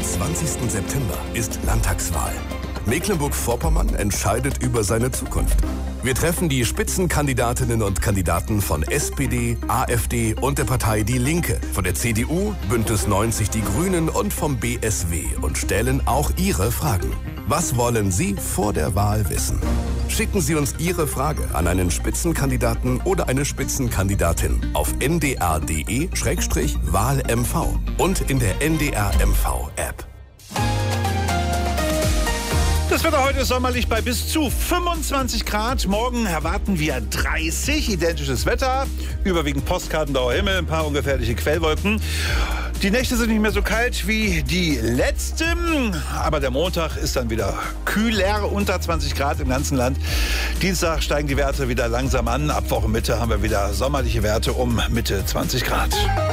20. September ist Landtagswahl. Mecklenburg-Vorpommern entscheidet über seine Zukunft. Wir treffen die Spitzenkandidatinnen und Kandidaten von SPD, AfD und der Partei Die Linke, von der CDU, Bündnis 90 Die Grünen und vom BSW und stellen auch Ihre Fragen. Was wollen Sie vor der Wahl wissen? Schicken Sie uns Ihre Frage an einen Spitzenkandidaten oder eine Spitzenkandidatin auf ndr.de/wahlmv und in der NDR-MV-App. Das Wetter heute ist sommerlich bei bis zu 25 Grad. Morgen erwarten wir 30. Identisches Wetter. Überwiegend postkartenblauer Himmel, ein paar ungefährliche Quellwolken. Die Nächte sind nicht mehr so kalt wie die letzten. Aber der Montag ist dann wieder kühler, unter 20 Grad im ganzen Land. Dienstag steigen die Werte wieder langsam an. Ab Wochenmitte haben wir wieder sommerliche Werte um Mitte 20 Grad.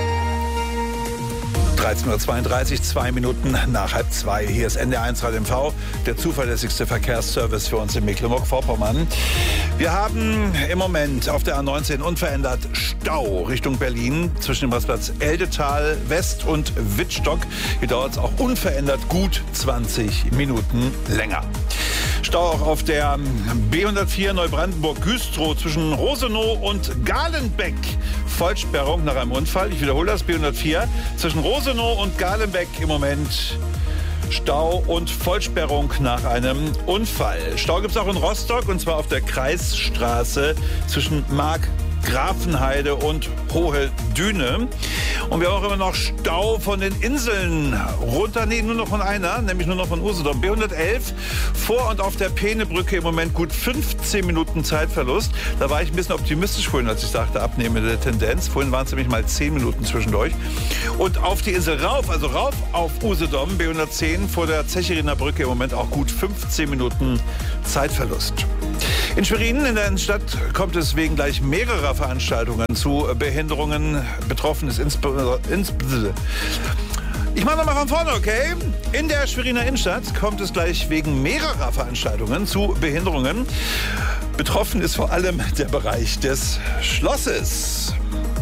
13.32 Uhr, 2 Minuten nach 1:30. Hier ist NDR1 Radio MV, der zuverlässigste Verkehrsservice für uns in Mecklenburg-Vorpommern. Wir haben im Moment auf der A19 unverändert Stau Richtung Berlin zwischen dem Rastplatz Eldetal West und Wittstock. Hier dauert es auch unverändert gut 20 Minuten länger. Stau auch auf der B104 Neubrandenburg-Güstrow zwischen Rosenow und Galenbeck. Vollsperrung nach einem Unfall. Ich wiederhole das, B104 zwischen Rosenow und Galenbeck im Moment. Stau und Vollsperrung nach einem Unfall. Stau gibt es auch in Rostock und zwar auf der Kreisstraße zwischen Grafenheide und Hohe Düne. Und wir haben auch immer noch Stau von den Inseln runter, nur noch von einer, nämlich nur noch von Usedom. B111 vor und auf der Peenebrücke im Moment gut 15 Minuten Zeitverlust. Da war ich ein bisschen optimistisch vorhin, als ich sagte, abnehmende Tendenz. Vorhin waren es nämlich mal 10 Minuten zwischendurch. Und auf die Insel rauf, also rauf auf Usedom, B110 vor der Zecheriner Brücke im Moment auch gut 15 Minuten Zeitverlust. In Schwerin in der Innenstadt kommt es wegen gleich mehrerer Veranstaltungen zu Behinderungen. Betroffen ist insbesondere. Ich mache nochmal von vorne, okay? In der Schweriner Innenstadt kommt es gleich wegen mehrerer Veranstaltungen zu Behinderungen. Betroffen ist vor allem der Bereich des Schlosses.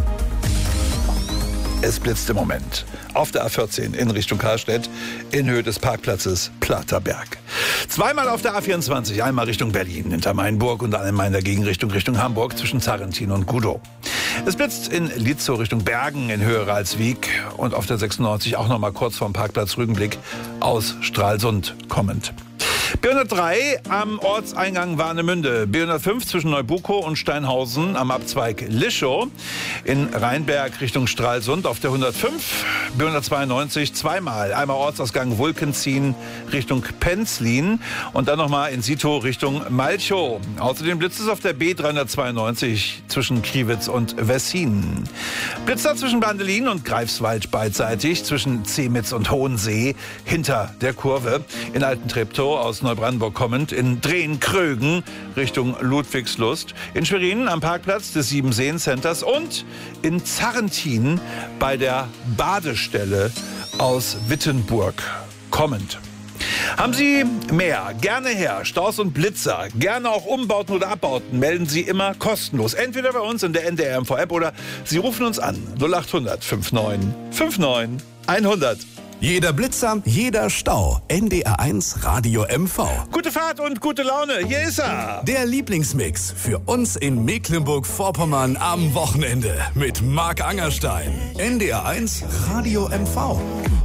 Es blitzt im Moment auf der A14 in Richtung Karlstedt in Höhe des Parkplatzes Platerberg. Zweimal auf der A24, einmal Richtung Berlin, hinter Mainburg und einmal in der Gegenrichtung Richtung Hamburg zwischen Zarrentin und Gudow. Es blitzt in Lietzow Richtung Bergen in Höhe Ralswiek und auf der 96 auch noch mal kurz vorm Parkplatz Rügenblick aus Stralsund kommend. B103 am Ortseingang Warnemünde, B105 zwischen Neubukow und Steinhausen am Abzweig Lischow, in Rheinberg Richtung Stralsund auf der 105, B192 zweimal, einmal Ortsausgang Wulkenzien Richtung Penzlin und dann nochmal in Sito Richtung Malchow. Außerdem blitzt es auf der B392 zwischen Kriwitz und Wessin. Blitzt da zwischen Bandelin und Greifswald beidseitig, zwischen Zemitz und Hohensee hinter der Kurve, in Altentreptow aus Neubrandenburg kommend, in Drehen-Krögen Richtung Ludwigslust, in Schwerin am Parkplatz des Siebenseen-Centers und in Zarrentin bei der Badestelle aus Wittenburg kommend. Haben Sie mehr? Gerne her. Staus und Blitzer. Gerne auch Umbauten oder Abbauten. Melden Sie immer kostenlos. Entweder bei uns in der NDR-MV-App oder Sie rufen uns an. 0800 59 59 100. Jeder Blitzer, jeder Stau. NDR1 Radio MV. Gute Fahrt und gute Laune. Hier ist er. Der Lieblingsmix für uns in Mecklenburg-Vorpommern am Wochenende mit Marc Angerstein. NDR1 Radio MV.